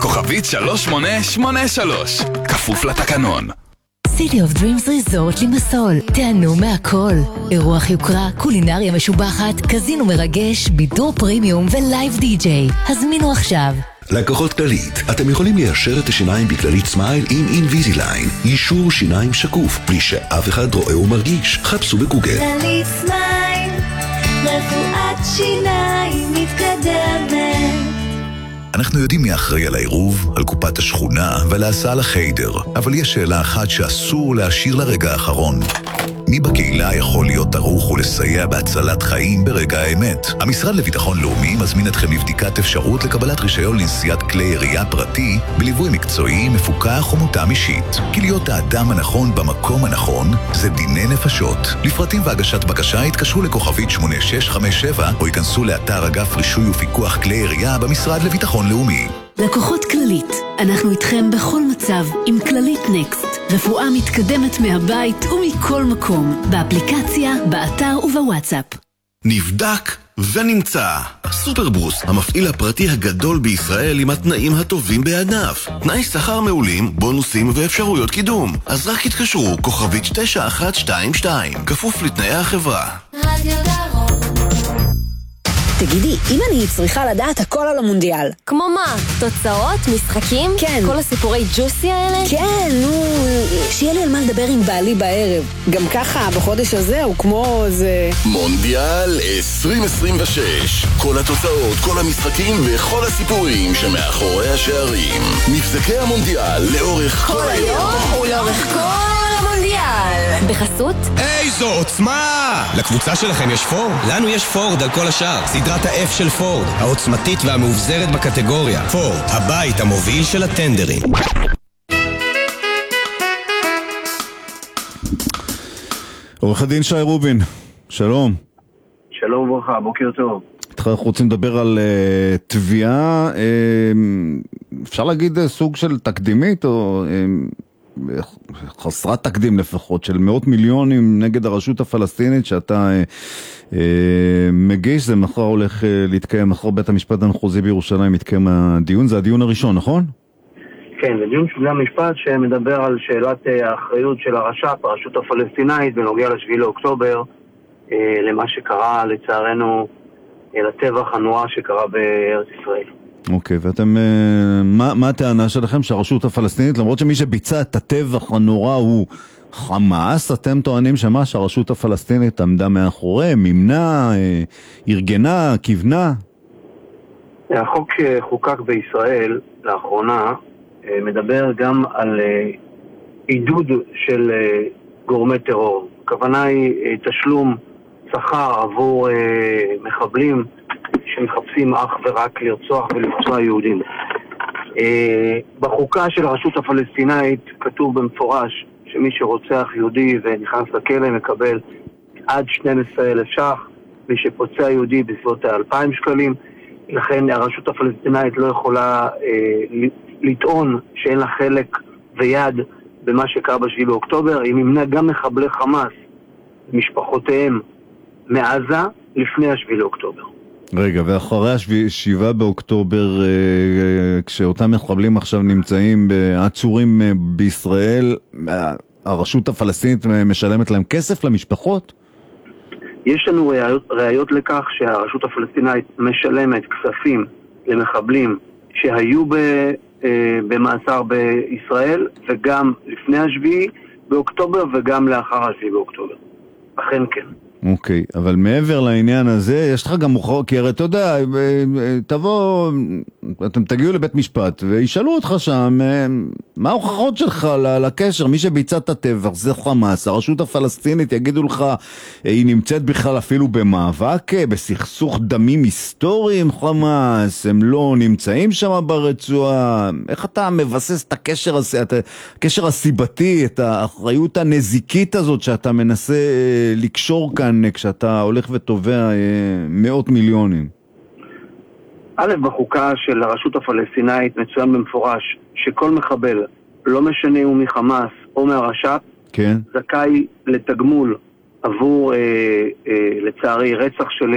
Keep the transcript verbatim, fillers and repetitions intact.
כוכבית שלוש שמונה שמונה שלוש. כפוף לתקנון. City of Dreams Resort לימסול, תענו מהכל. אירוח יוקרה, קולינריה משובחת, קזינו מרגש, בידור פרימיום ולייב די-ג'יי. הזמינו עכשיו. לקוחות כללית, אתם יכולים ליישר את השיניים בכללית סמייל עם אינביזיליין. יישור שיניים שקוף, בלי שאף אחד רואה ומרגיש. חפשו בגוגל. כללית סמייל, רפואת שיניים מתקדמת. אנחנו יודעים מי אחראי על העירוב, על קופת השכונה ועל ההסעה לחיידר, אבל יש שאלה אחת שאסור להשאיר לרגע האחרון. מי בקהילה יכול להיות ערוך ולסייע בהצלת חיים ברגע האמת? המשרד לביטחון לאומי מזמין אתכם לבדיקת אפשרות לקבלת רישיון לנסיעת כלי ירייה פרטי בליווי מקצועי, מפוקח ומותאם אישית. כי להיות האדם הנכון במקום הנכון זה דיני נפשות. לפרטים והגשת בקשה התקשרו לכוכבית שמונה שש חמש שבע או ייכנסו לאתר אגף רישוי ופיקוח כלי ירייה במשרד לביטחון לאומי. לקוחות כללית, אנחנו איתכם בכל מצב עם כללית נקסט. רפואה מתקדמת מהבית ומכל מקום, באפליקציה, באתר ובוואטסאפ. נבדק ונמצא. סופרבוס, המפעיל הפרטי הגדול בישראל עם התנאים הטובים בענף. תנאי שכר מעולים, בונוסים ואפשרויות קידום. אז רק התקשרו, כוכבית תשע אחת שתיים שתיים, כפוף לתנאי החברה. רדיו דרום. תגידי, אם אני צריכה לדעת הכל על המונדיאל. כמו מה? תוצאות? משחקים? כן. כל הסיפורי ג'וסי האלה? כן, נו, שיהיה לי על מה לדבר עם בעלי בערב. גם ככה, בחודש הזה הוא כמו זה... מונדיאל עשרים עשרים ושש. כל התוצאות, כל המשחקים וכל הסיפורים שמאחורי השערים. מבזקי המונדיאל לאורך כל היום ולאורך כל המונדיאל. בחסות? איזו עוצמה! לקבוצה שלכם יש פורד? לנו יש פורד על כל השאר. סדרת ה-F של פורד, העוצמתית והמאובזרת בקטגוריה. פורד, הבית המוביל של הטנדרים. עורך הדין שי רובין, שלום. שלום וברכה, בוקר טוב. איתך אנחנו רוצים לדבר על uh, תביעה, uh, אפשר להגיד uh, סוג של תקדימית או uh, חסרת תקדים לפחות, של מאות מיליונים נגד הרשות הפלסטינית שאתה uh, uh, מגיש. זה מחר הולך uh, להתקיים, מחר בית המשפט המחוזי בירושלים מתקיים הדיון, זה הדיון הראשון, נכון? כן, זה דיון של בית המשפט שמדבר על שאלת האחריות של הרש"פ, הרשות הפלסטינאית, בנוגע לשביעי לאוקטובר, למה שקרה לצערנו, לטבח הנורא שקרה בארץ ישראל. אוקיי, ואתם, מה, מה הטענה שלכם? שהרשות הפלסטינית, למרות שמי שביצע את הטבח הנורא הוא חמאס, אתם טוענים שמה שהרשות הפלסטינית עמדה מאחורי, מימנה, ארגנה, כיוונה? החוק שחוקק בישראל לאחרונה מדבר גם על עידוד של גורמי טרור. הכוונה היא תשלום שכר עבור מחבלים שמחפשים אך ורק לרצוח ולפצוע יהודים. בחוקה של הרשות הפלסטינאית כתוב במפורש שמי שרוצח יהודי ונכנס לכלא מקבל עד שנים עשר אלף ש"ח, מי שפוצע יהודי בסביבות אלפיים שקלים. לכן הרשות הפלסטינאית לא יכולה אה, לטעון שאין לה חלק ויד במה שקרה בשביעי באוקטובר. היא מימנה גם מחבלי חמאס משפחותיהם מעזה לפני השביעי לאוקטובר. רגע, ואחרי השבעה באוקטובר, אה, כשאותם מחבלים עכשיו נמצאים עצורים אה, בישראל, הרשות הפלסטינית משלמת להם כסף למשפחות? יש לנו ראיות, ראיות לכך שהרשות הפלסטינאית משלמת כספים למחבלים שהיו ב, אה, במאסר בישראל, וגם לפני השביעי באוקטובר וגם לאחר השביעי באוקטובר. אכן כן. אוקיי, אבל מעבר לעניין הזה, יש לך גם מוכר, כי הרי אתה יודע, תבוא, אתם תגיעו לבית משפט וישאלו אותך שם, מה ההוכחות שלך לקשר? מי שביצע את הטבח זה חמאס, הרשות הפלסטינית יגידו לך, היא נמצאת בכלל אפילו במאבק, בסכסוך דמים היסטוריים חמאס, הם לא נמצאים שם ברצועה. איך אתה מבסס את הקשר הזה, את הקשר הסיבתי, את האחריות הנזיקית הזאת שאתה מנסה לקשור כאן, כשאתה הולך ותובע מאות מיליונים? א', בחוקה של הרשות הפלסטינאית מצוין במפורש שכל מחבל, לא משנה הוא מחמאס או מהרש"פ, כן. זכאי לתגמול עבור, אה, אה, לצערי, רצח של